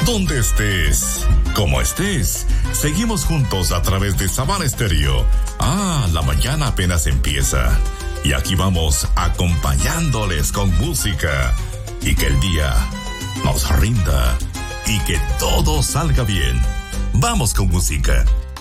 Donde estés, como estés, seguimos juntos a través de Savana Estéreo. La mañana apenas empieza. Y aquí vamos acompañándoles con música. Y que el día nos rinda. Y que todo salga bien. Vamos con música.